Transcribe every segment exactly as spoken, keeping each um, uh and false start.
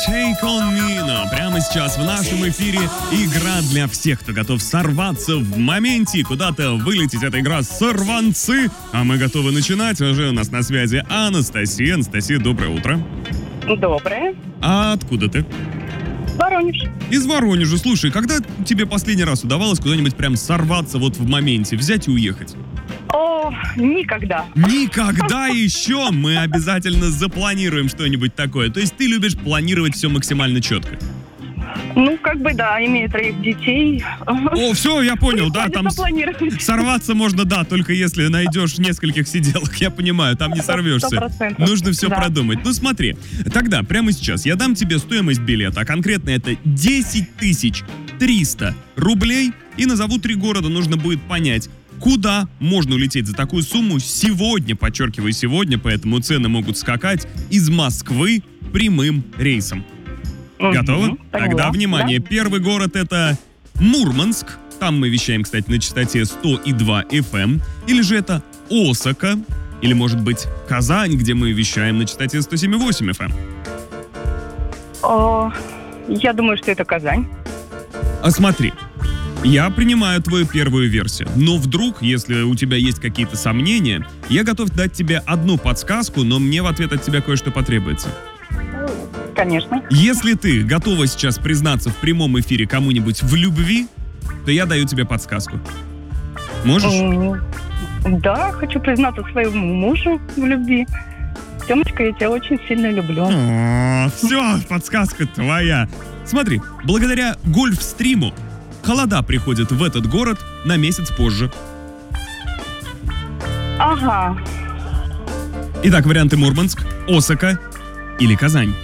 Take On Me. Но прямо сейчас в нашем эфире игра для всех, кто готов сорваться в моменте, куда-то вылететь. Эта игра «Сорванцы». А мы готовы начинать. Уже у нас на связи Анастасия. Анастасия, доброе утро. Доброе. А откуда ты? Воронеж. Из Воронежа. Слушай, когда тебе последний раз удавалось куда-нибудь прям сорваться вот в моменте, взять и уехать? О, никогда. Никогда еще мы обязательно запланируем что-нибудь такое. То есть ты любишь планировать все максимально четко? Ну, как бы да, имея троих детей. О, все, я понял, да, там сорваться можно, да, только если найдешь нескольких сиделок, я понимаю, там не сорвешься. сто процентов. Нужно все Да. продумать. Ну смотри, тогда прямо сейчас я дам тебе стоимость билета, а конкретно это десять тысяч триста рублей, и назову три города, нужно будет понять, куда можно улететь за такую сумму сегодня, подчеркиваю, сегодня, поэтому цены могут скакать из Москвы прямым рейсом. Готовы? Мгм, Тогда, поняла. внимание, Да. первый город — это Мурманск. Там мы вещаем, кстати, на частоте сто и два эф эм. Или же это Осака. Или, может быть, Казань, где мы вещаем на частоте сто семь и восемь эф эм. О, я думаю, что это Казань. А смотри, я принимаю твою первую версию, но вдруг, если у тебя есть какие-то сомнения, я готов дать тебе одну подсказку, но мне в ответ от тебя кое-что потребуется. Конечно. Если ты готова сейчас признаться в прямом эфире кому-нибудь в любви, то я даю тебе подсказку. Можешь? М, Да, хочу признаться своему мужу в любви. Тёмочка, я тебя очень сильно люблю. Все, подсказка твоя. Смотри, благодаря гольфстриму холода приходят в этот город на месяц позже. Ага. Итак, варианты: Мурманск, Осака или Казань.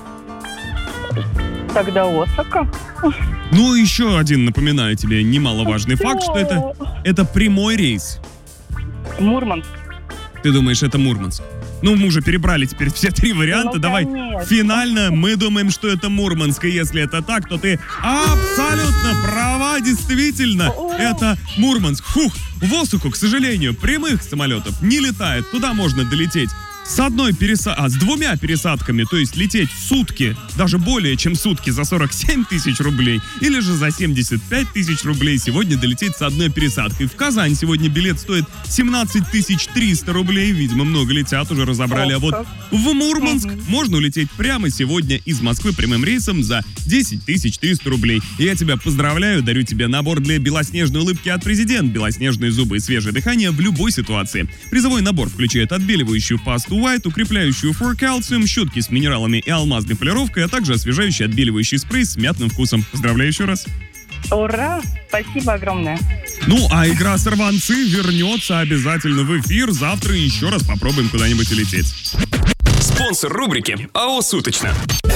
Тогда Осака. Ну, еще один, напоминаю тебе, немаловажный факт, что это, это прямой рейс. Мурманск. Ты думаешь, это Мурманск? Ну, мы уже перебрали теперь все три варианта. Ну, Давай конечно. финально мы думаем, что это Мурманск. И если это так, то ты абсолютно права, действительно. О. Это Мурманск. Фух, в Осаку, к сожалению, прямых самолетов не летает. Туда можно долететь с одной пересадкой, а, с двумя пересадками, то есть лететь в сутки, даже более чем сутки, за сорок семь тысяч рублей, или же за семьдесят пять тысяч рублей сегодня долететь с одной пересадкой. В Казань сегодня билет стоит семнадцать тысяч триста рублей, видимо, много летят, уже разобрали. А вот в Мурманск можно улететь прямо сегодня из Москвы прямым рейсом за десять тысяч триста рублей. И я тебя поздравляю, дарю тебе набор для белоснежной улыбки от президента, белоснежные зубы и свежее дыхание в любой ситуации. Призовой набор включает отбеливающую пасту White, укрепляющую For Calcium, щетки с минералами и алмазной полировкой, а также освежающий отбеливающий спрей с мятным вкусом. Поздравляю еще раз. Ура! Спасибо огромное. Ну, а игра «Сорванцы» вернется обязательно в эфир. Завтра еще раз попробуем куда-нибудь улететь. Спонсор рубрики АО «Суточно».